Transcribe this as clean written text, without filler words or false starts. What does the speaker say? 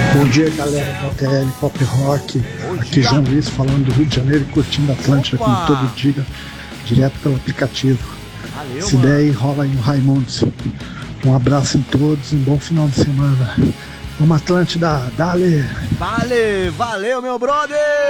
Bom dia, galera da TL Pop Rock. Aqui João Luiz falando do Rio de Janeiro e curtindo a Atlântida como todo dia, direto pelo aplicativo. Valeu, Se der aí, rola aí um Raimundos. Um abraço em todos, um bom final de semana. Vamos Atlântida, dale! Valeu, meu brother!